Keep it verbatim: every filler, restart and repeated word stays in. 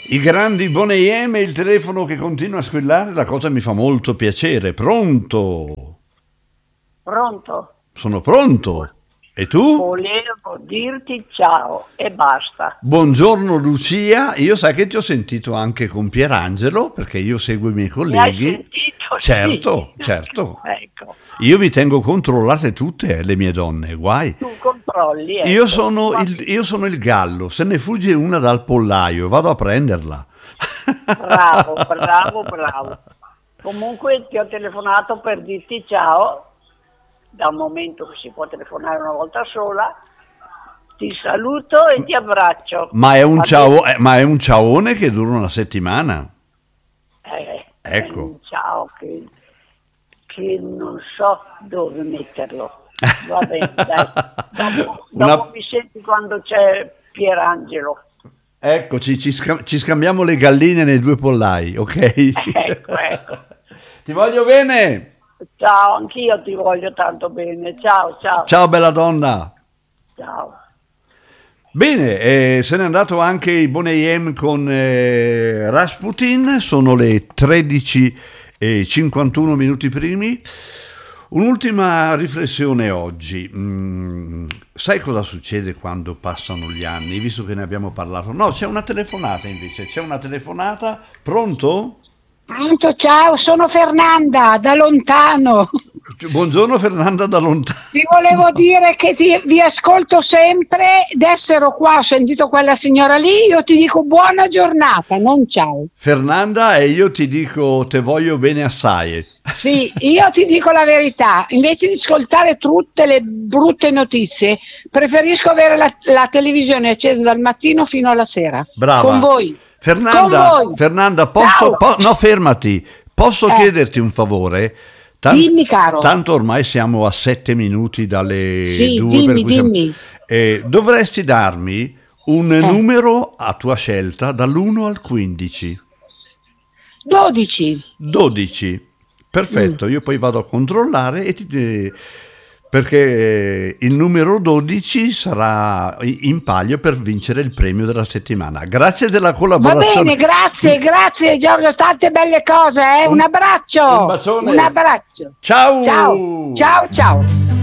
I grandi Boney M, il telefono che continua a squillare, la cosa mi fa molto piacere. Pronto? Pronto? Sono pronto. E tu? Volevo dirti ciao e basta. Buongiorno Lucia, io sai che ti ho sentito anche con Pierangelo, perché io seguo i miei colleghi. Mi hai sentito? Certo, Sì. certo. Ecco. Io vi tengo controllate tutte, eh, le mie donne, guai. Tu controlli, ecco. Io sono, il, io sono il gallo, se ne fugge una dal pollaio, vado a prenderla. Bravo, bravo, bravo. Comunque ti ho telefonato per dirti ciao, dal momento che si può telefonare una volta sola. Ti saluto e ti abbraccio. Ma è un, ciao, eh, ma è un ciaone che dura una settimana. Eh, Ecco. È un ciao che, che non so dove metterlo. Va bene, dai. Dopo, Una- dopo mi senti quando c'è Pierangelo. Eccoci, ci, sca- ci scambiamo le galline nei due pollai, ok? Ecco, ecco. Ti voglio bene. Ciao, anch'io ti voglio tanto bene. Ciao, ciao. Ciao bella donna. Ciao. Bene, eh, se n'è andato anche il Boney M con eh, Rasputin, sono le tredici e cinquantuno minuti primi. Un'ultima riflessione oggi. Mm, sai cosa succede quando passano gli anni, visto che ne abbiamo parlato? No, c'è una telefonata invece, c'è una telefonata. Pronto? Pronto, ciao, sono Fernanda, da lontano. Buongiorno Fernanda da lontano. Ti volevo dire che ti, vi ascolto sempre, d'essere qua, ho sentito quella signora lì, io ti dico buona giornata, non ciao. Fernanda, e io ti dico te voglio bene assai. Sì, io ti dico la verità, invece di ascoltare tutte le brutte notizie, preferisco avere la, la televisione accesa dal mattino fino alla sera. Brava. Con voi. Fernanda, Con voi. Fernanda, posso, Ciao. po- no, fermati, posso Eh. chiederti un favore? Tan- Dimmi, caro. Tanto ormai siamo a sette minuti dalle Sì, due. dimmi, per cui siamo- dimmi. Eh, dovresti darmi un Eh. numero a tua scelta dall'uno al quindici. dodici. dodici. Perfetto, Mm. io poi vado a controllare e ti, eh, perché eh, il numero dodici sarà i- in palio per vincere il premio della settimana. Grazie della Va collaborazione. bene, grazie, grazie Giorgio, tante belle cose, eh? Un abbraccio. Un bacione. Un abbraccio. Ciao. Ciao, ciao, ciao.